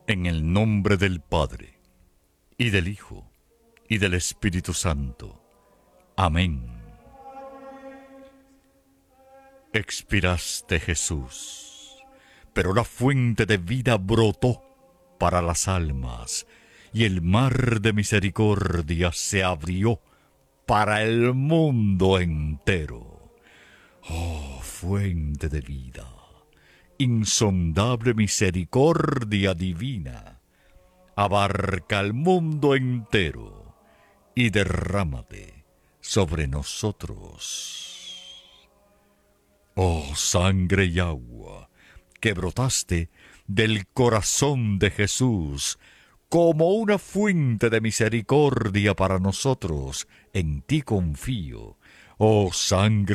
En el nombre del Padre, y del Hijo, y del Espíritu Santo. Amén. Expiraste, Jesús, pero la fuente de vida brotó para las almas, y el mar de misericordia se abrió para el mundo entero. Oh, fuente de vida, insondable misericordia divina, abarca el mundo entero y derrámate sobre nosotros. Oh, sangre y agua, que brotaste del corazón de Jesús como una fuente de misericordia para nosotros, en ti confío. Oh, sangre